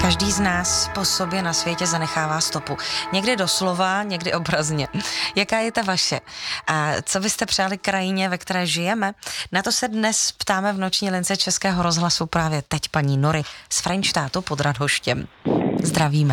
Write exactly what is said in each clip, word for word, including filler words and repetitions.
Každý z nás po sobě na světě zanechává stopu. Někdy doslova, někdy obrazně. Jaká je ta vaše? A co byste přáli krajině, ve které žijeme? Na to se dnes ptáme v noční lince Českého rozhlasu právě teď paní Nory z Frenštátu pod Radhoštěm. Zdravíme.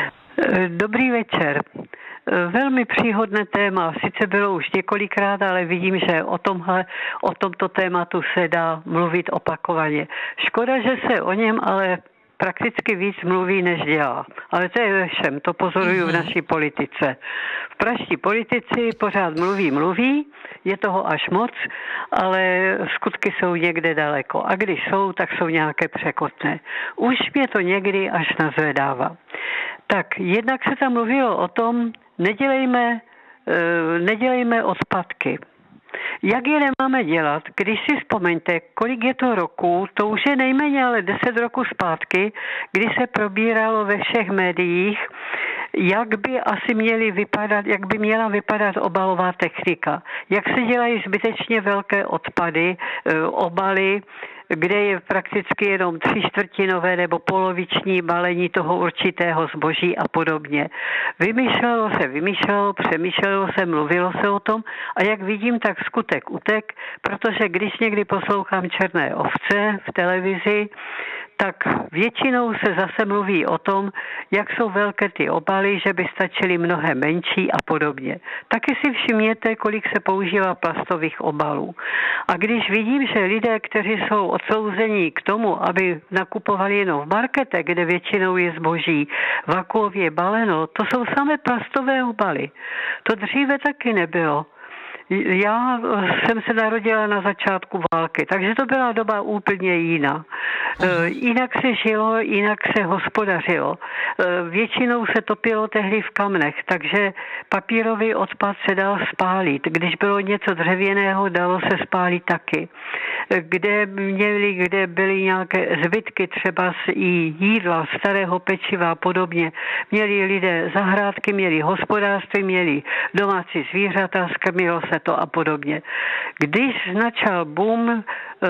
Dobrý večer. Velmi příhodné téma, sice bylo už několikrát, ale vidím, že o tomhle, o tomto tématu se dá mluvit opakovaně. Škoda, že se o něm ale prakticky víc mluví, než dělá. Ale to je ve všem, to pozoruju v naší politice. V pražští politici pořád mluví, mluví, je toho až moc, ale skutky jsou někde daleko. A když jsou, tak jsou nějaké překotné. Už mě to někdy až nazvedává. Tak, jednak se tam mluvilo o tom, nedělejme, nedělejme odpadky. Jak je nemáme dělat? Když si vzpomeňte, kolik je to roku, to už je nejméně ale deset roku zpátky, kdy se probíralo ve všech médiích, jak by asi měly vypadat, jak by měla vypadat obalová technika. Jak se dělají zbytečně velké odpady, obaly, kde je prakticky jenom tři čtvrtinové nebo poloviční balení toho určitého zboží a podobně. Vymýšlelo se, vymýšlelo, přemýšlelo se, mluvilo se o tom a jak vidím, tak skutek utek, protože když někdy poslouchám Černé ovce v televizi, tak většinou se zase mluví o tom, jak jsou velké ty obaly, že by stačily mnohem menší a podobně. Taky si všimněte, kolik se používá plastových obalů. A když vidím, že lidé, kteří jsou odsouzení k tomu, aby nakupovali jenom v marketech, kde většinou je zboží vakuově baleno, to jsou samé plastové obaly. To dříve taky nebylo. Já jsem se narodila na začátku války, takže to byla doba úplně jiná. Jinak se žilo, jinak se hospodařilo. Většinou se topilo tehdy v kamnech, takže papírový odpad se dal spálit. Když bylo něco dřevěného, dalo se spálit taky. Kde měli, kde byly nějaké zbytky, třeba z jídla, starého pečiva a podobně, měli lidé zahrádky, měli hospodářství, měli domácí zvířata, skrmilo se to a podobně. Když začal boom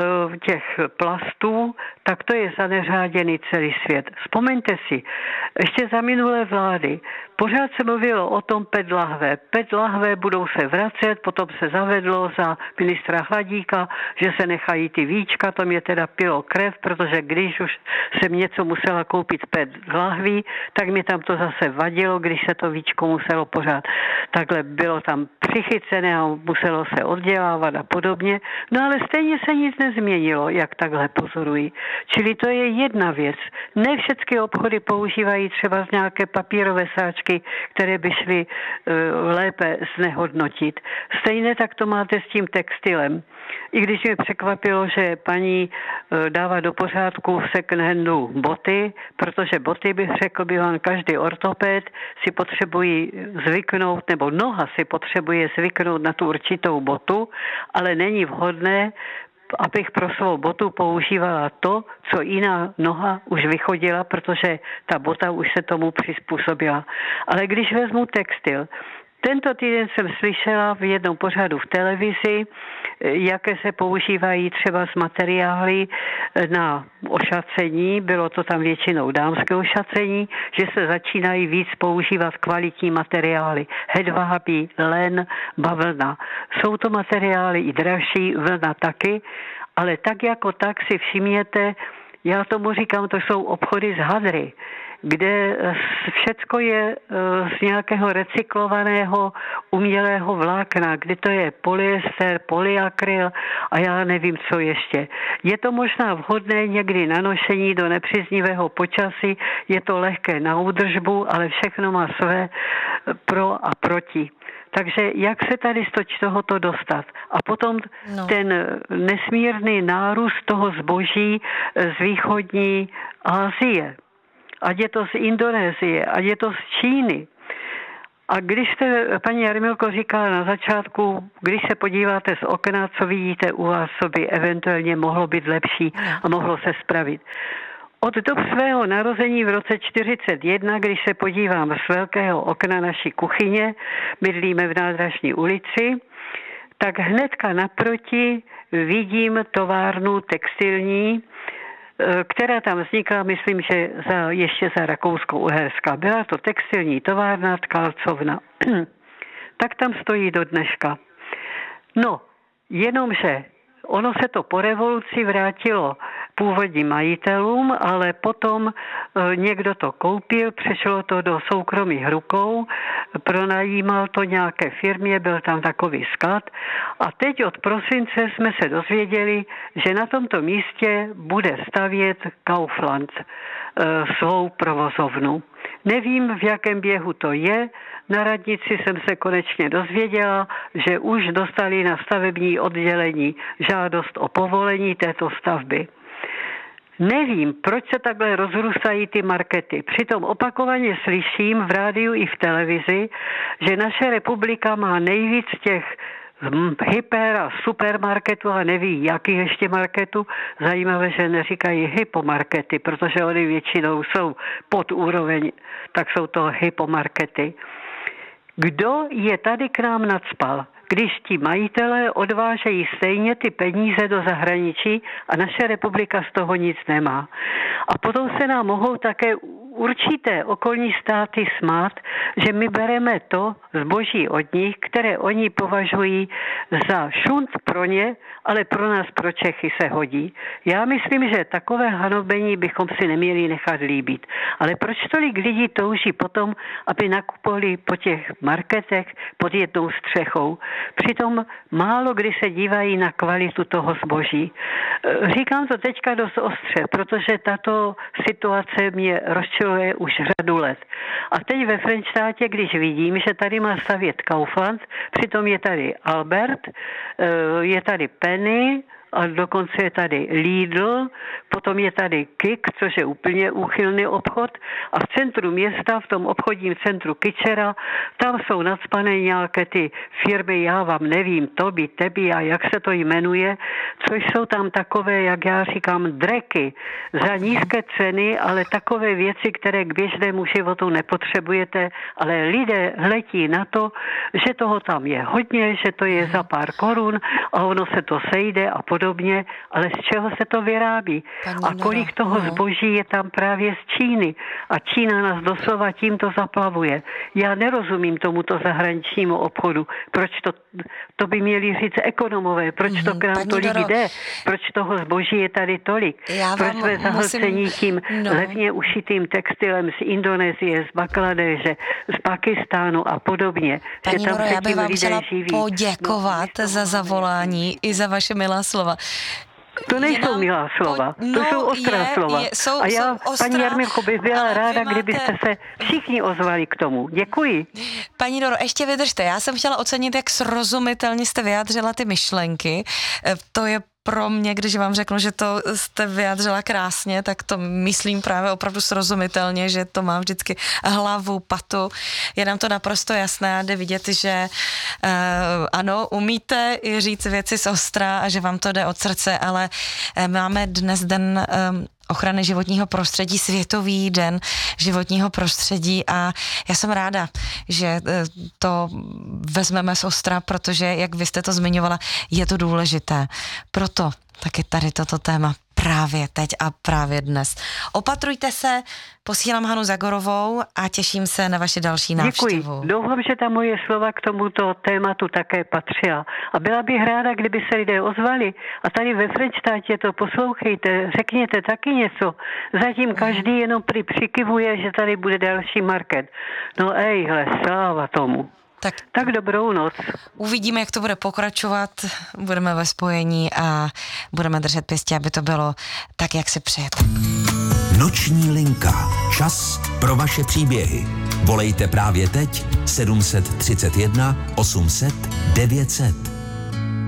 těch plastů, tak to je zaneřáděný celý svět. Vzpomeňte si, ještě za minulé vlády pořád se mluvilo o tom pé é té lahve. pé é té lahve budou se vracet, potom se zavedlo za ministra Hladíka, že se nechají ty víčka, to mě teda pilo krev, protože když už jsem něco musela koupit pé é té lahví, tak mi tam to zase vadilo, když se to víčko muselo pořád. Takhle bylo tam přichycené a muselo se oddělávat a podobně. No ale stejně se nic nezměnilo, jak takhle pozorují. Čili to je jedna věc. Ne všechny obchody používají třeba z nějaké papírové sáčky, které by šly uh, lépe znehodnotit. Stejně tak to máte s tím textilem. I když mě překvapilo, že paní uh, dává do pořádku v second handu boty, protože boty, bych řekl, by vám každý ortoped si potřebují zvyknout, nebo noha si potřebuje zvyknout na tu určitou botu, ale není vhodné, abych pro svou botu používala to, co jiná noha už vychodila, protože ta bota už se tomu přizpůsobila. Ale když vezmu textil, tento týden jsem slyšela v jednom pořadu v televizi, jaké se používají třeba z materiály na ošacení, bylo to tam většinou dámské ošacení, že se začínají víc používat kvalitní materiály. Hedvábí, len, bavlna. Jsou to materiály i dražší, vlna taky, ale tak jako tak si všimněte, já tomu říkám, to jsou obchody z hadry, kde všecko je z nějakého recyklovaného umělého vlákna, kde to je polyester, polyakryl a já nevím, co ještě. Je to možná vhodné někdy na nošení do nepříznivého počasí, je to lehké na údržbu, ale všechno má své pro a proti. Takže jak se tady z tohoto dostat? A potom no. ten nesmírný nárůst toho zboží z východní Asie. Ať je to z Indonésie, ať je to z Číny. A když jste, paní Jarmilko, říkala na začátku, když se podíváte z okna, co vidíte u vás, co by eventuálně mohlo být lepší a mohlo se spravit. Od dob svého narození v roce čtyřicet jedna, když se podívám z velkého okna naší kuchyně, bydlíme v Nádražní ulici, tak hnedka naproti vidím továrnu textilní, která tam vznikla, myslím, že za, ještě za Rakousko-Uherska. Byla to textilní továrna, tkalcovna. Tak tam stojí do dneška. No, jenomže ono se to po revoluci vrátilo původním majitelům, ale potom e, někdo to koupil, přešlo to do soukromých rukou, pronajímal to nějaké firmě, byl tam takový sklad a teď od prosince jsme se dozvěděli, že na tomto místě bude stavět Kaufland e, svou provozovnu. Nevím, v jakém běhu to je. Na radnici jsem se konečně dozvěděla, že už dostali na stavební oddělení žádost o povolení této stavby. Nevím, proč se takhle rozrůstají ty markety. Přitom opakovaně slyším v rádiu i v televizi, že naše republika má nejvíc těch hyper a supermarketu a neví, jaký ještě marketu. Zajímavé, že neříkají hypomarkety, protože oni většinou jsou pod úroveň, tak jsou to hypomarkety. Kdo je tady k nám nacpal? Když ti majitelé odvážejí stejně ty peníze do zahraničí a naše republika z toho nic nemá. A potom se nám mohou také určité okolní státy smát, že my bereme to zboží od nich, které oni považují za šunt pro ně, ale pro nás, pro Čechy se hodí. Já myslím, že takové hanobení bychom si neměli nechat líbit. Ale proč tolik lidí touží potom, aby nakupovali po těch marketech pod jednou střechou? Přitom málo kdy se dívají na kvalitu toho zboží. Říkám to teďka dost ostře, protože tato situace mě rozčiluje už řadu let. A teď ve Frenštátě, když vidím, že tady má stavět Kaufland, přitom je tady Albert, je tady Penny, a dokonce je tady Lidl, potom je tady Kik, což je úplně úchylný obchod a v centru města, v tom obchodním centru Kyčera, tam jsou nacpané nějaké ty firmy, já vám nevím, Toby, Tebi a jak se to jmenuje, což jsou tam takové, jak já říkám, dreky za nízké ceny, ale takové věci, které k běžnému životu nepotřebujete, ale lidé hletí na to, že toho tam je hodně, že to je za pár korun a ono se to sejde a podobně. Podobně, ale z čeho se to vyrábí? Pani a kolik Nora, toho no. zboží je tam právě z Číny? A Čína nás doslova tímto zaplavuje. Já nerozumím tomuto zahraničnímu obchodu. Proč to, to by měli říct ekonomové? Proč mm-hmm. to k nám Pani tolik Noro, jde? Proč toho zboží je tady tolik? Já Proč jsme zahlcení musím... tím no. levně ušitým textilem z Indonésie, z Bangladéše, z Pakistánu a podobně? Pani že tam Noro, já bych vám chtěla živí. poděkovat no, za zavolání i za vaše milá slova. To nejsou nám, milá slova, to no, jsou ostrá je, slova. Je, jsou, a já, jsou ostrá, paní Jarmilko, bych byla ráda, máte... kdybyste se všichni ozvali k tomu. Děkuji. Paní Noro, ještě vydržte. Já jsem chtěla ocenit, jak srozumitelně jste vyjádřila ty myšlenky. To je pro mě, když vám řeknu, že to jste vyjádřila krásně, tak to myslím právě opravdu srozumitelně, že to má vždycky hlavu, patu. Je nám to naprosto jasné a jde vidět, že uh, ano, umíte i říct věci z ostra a že vám to jde od srdce, ale uh, máme dnes den um, ochrany životního prostředí, Světový den životního prostředí a já jsem ráda, že to vezmeme z ostra, protože, jak vy jste to zmiňovala, je to důležité. Proto taky tady toto téma právě teď a právě dnes. Opatrujte se, posílám Hanu Zagorovou a těším se na vaši další návštěvu. Děkuji. Doufám, že ta moje slova k tomuto tématu také patřila. A byla bych ráda, kdyby se lidé ozvali a tady ve Frenštátě to poslouchejte, řekněte taky něco. Zatím každý jenom při přikivuje, že tady bude další market. No ejhle, sláva tomu. Tak, tak dobrou noc. Uvidíme, jak to bude pokračovat, budeme ve spojení a budeme držet pěstě, aby to bylo tak, jak si přejete. Noční linka. Čas pro vaše příběhy. Volejte právě teď sedm set třicet jedna osm set devět set.